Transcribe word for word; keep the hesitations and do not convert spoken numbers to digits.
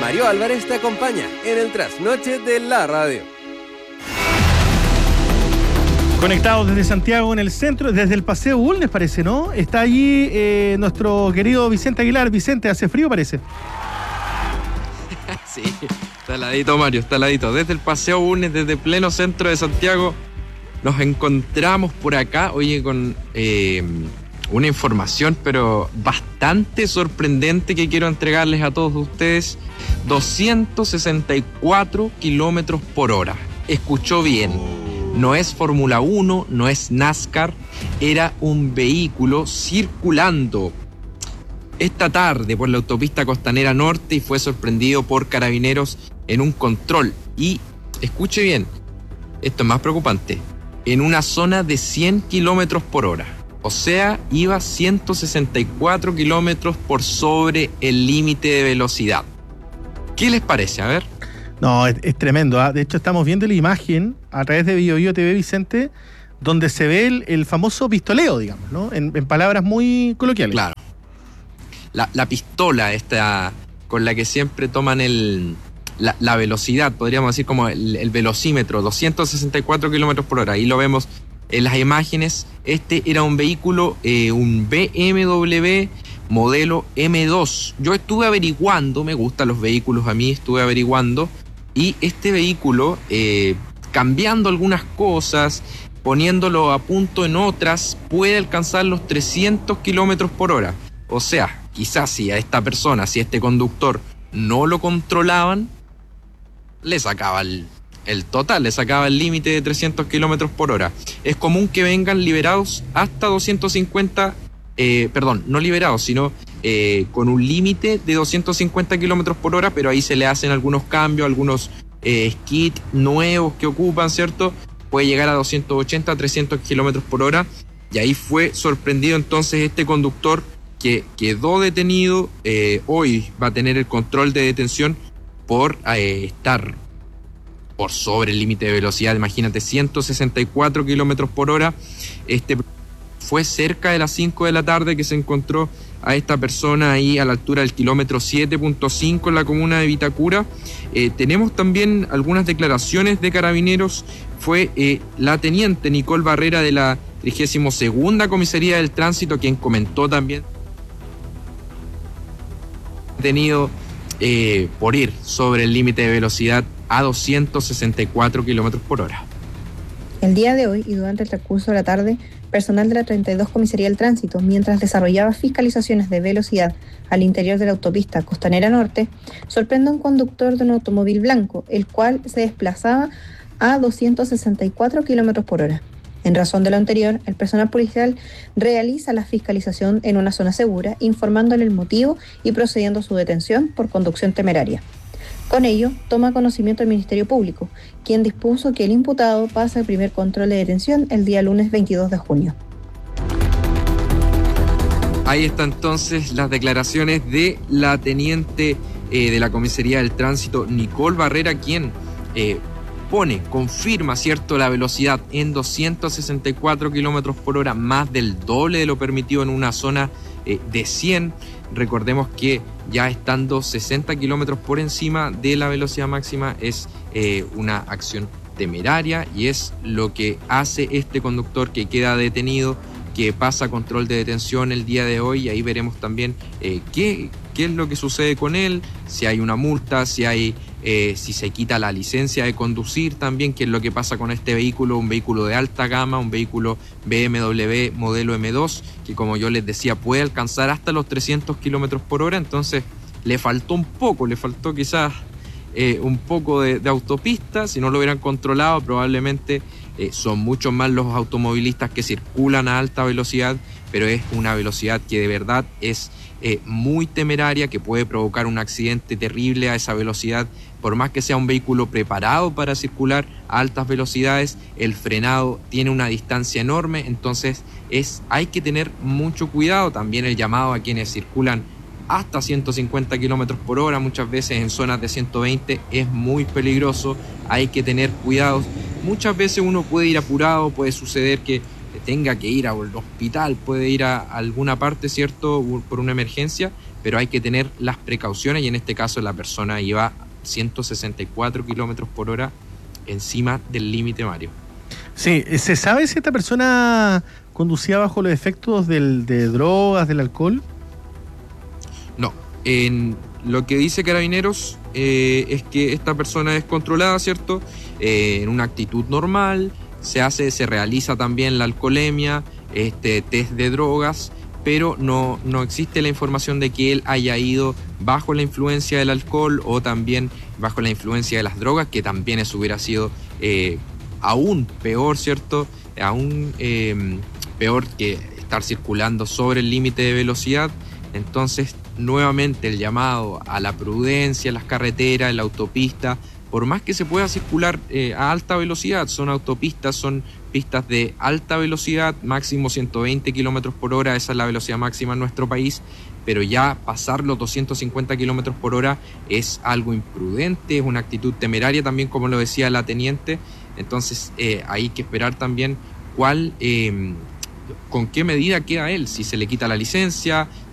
Mario Álvarez te acompaña en el trasnoche de la radio. Conectados desde Santiago en el centro, desde el Paseo Bulnes parece, ¿no? Está allí eh, nuestro querido Vicente Aguilar. Vicente, ¿hace frío parece? Sí, está heladito Mario, está heladito. Desde el Paseo Bulnes, desde pleno centro de Santiago, nos encontramos por acá, oye, con eh, una información, pero bastante sorprendente que quiero entregarles a todos ustedes. doscientos sesenta y cuatro kilómetros por hora. Escuchó bien. No es Fórmula uno, no es NASCAR, era un vehículo circulando esta tarde por la autopista Costanera Norte y fue sorprendido por carabineros en un control. Y, escuche bien, esto es más preocupante, en una zona de cien kilómetros por hora. O sea, iba ciento sesenta y cuatro kilómetros por sobre el límite de velocidad. ¿Qué les parece? A ver. No, es, es tremendo, ¿eh? De hecho, estamos viendo la imagen a través de Bio Bio T V, Vicente, donde se ve el, el famoso pistoleo, digamos, ¿no? En, en palabras muy coloquiales. Claro. La, la pistola esta con la que siempre toman el, la, la velocidad, podríamos decir como el, el velocímetro, doscientos sesenta y cuatro kilómetros por hora. Ahí lo vemos en las imágenes. Este era un vehículo, eh, un B M W modelo M dos. Yo estuve averiguando, me gustan los vehículos a mí, estuve averiguando. Y este vehículo, eh, cambiando algunas cosas, poniéndolo a punto en otras, puede alcanzar los trescientos kilómetros por hora. O sea, quizás si a esta persona, si a este conductor no lo controlaban, le sacaba el, el total, le sacaba el límite de trescientos kilómetros por hora. Es común que vengan liberados hasta doscientos cincuenta, eh, perdón, no liberados, sino eh, con un límite de doscientos cincuenta kilómetros por hora, pero ahí se le hacen algunos cambios, algunos eh, kits nuevos que ocupan, ¿cierto? Puede llegar a doscientos ochenta, trescientos kilómetros por hora, y ahí fue sorprendido entonces este conductor que quedó detenido. Eh, hoy va a tener el control de detención por eh, estar por sobre el límite de velocidad. Imagínate, ciento sesenta y cuatro kilómetros por hora. Este fue cerca de las cinco de la tarde que se encontró a esta persona ahí a la altura del kilómetro siete punto cinco en la comuna de Vitacura. Eh, tenemos también algunas declaraciones de carabineros. Fue eh, la teniente Nicole Barrera de la trigésima segunda Comisaría del Tránsito quien comentó también detenido eh, por ir sobre el límite de velocidad a doscientos sesenta y cuatro kilómetros por hora. El día de hoy y durante el transcurso de la tarde, personal de la treinta y dos Comisaría del Tránsito, mientras desarrollaba fiscalizaciones de velocidad al interior de la autopista Costanera Norte, sorprende a un conductor de un automóvil blanco, el cual se desplazaba a doscientos sesenta y cuatro kilómetros por hora. En razón de lo anterior, el personal policial realiza la fiscalización en una zona segura, informándole el motivo y procediendo a su detención por conducción temeraria. Con ello, toma conocimiento el Ministerio Público, quien dispuso que el imputado pase el primer control de detención el día lunes veintidós de junio. Ahí están entonces las declaraciones de la teniente eh, de la Comisaría del Tránsito, Nicole Barrera, quien eh, pone, confirma, ¿cierto?, la velocidad en doscientos sesenta y cuatro kilómetros por hora, más del doble de lo permitido en una zona eh, de cien. Recordemos que ya estando sesenta kilómetros por encima de la velocidad máxima es eh, una acción temeraria y es lo que hace este conductor que queda detenido, que pasa a control de detención el día de hoy, y ahí veremos también eh, qué, qué es lo que sucede con él, si hay una multa, si hay eh, si se quita la licencia de conducir también, qué es lo que pasa con este vehículo, un vehículo de alta gama, un vehículo B M W modelo M dos, que como yo les decía puede alcanzar hasta los trescientos kilómetros por hora, entonces le faltó un poco, le faltó quizás eh, un poco de, de autopista. Si no lo hubieran controlado probablemente eh, son muchos más los automovilistas que circulan a alta velocidad, pero es una velocidad que de verdad es eh, muy temeraria, que puede provocar un accidente terrible a esa velocidad. Por más que sea un vehículo preparado para circular a altas velocidades, el frenado tiene una distancia enorme, entonces es, hay que tener mucho cuidado. También el llamado a quienes circulan hasta ciento cincuenta kilómetros por hora, muchas veces en zonas de ciento veinte, es muy peligroso, hay que tener cuidado. Muchas veces uno puede ir apurado, puede suceder que tenga que ir al hospital, puede ir a alguna parte, ¿cierto?, por una emergencia, pero hay que tener las precauciones y en este caso la persona iba ciento sesenta y cuatro kilómetros por hora encima del límite, Mario. Sí, ¿se sabe si esta persona conducía bajo los efectos del, de drogas, del alcohol? No, en lo que dice Carabineros eh, es que esta persona es controlada, ¿cierto? Eh, en una actitud normal, se hace, se realiza también la alcoholemia, este test de drogas, pero no, no existe la información de que él haya ido bajo la influencia del alcohol o también bajo la influencia de las drogas, que también eso hubiera sido eh, aún peor, ¿cierto? Aún eh, peor que estar circulando sobre el límite de velocidad. Entonces, nuevamente el llamado a la prudencia en las carreteras, en la autopista, por más que se pueda circular eh, a alta velocidad, son autopistas, son pistas de alta velocidad, máximo ciento veinte kilómetros por hora, esa es la velocidad máxima en nuestro país, pero ya pasar los doscientos cincuenta kilómetros por hora es algo imprudente, es una actitud temeraria también, como lo decía la teniente. Entonces eh, hay que esperar también cuál, eh, con qué medida queda él, si se le quita la licencia,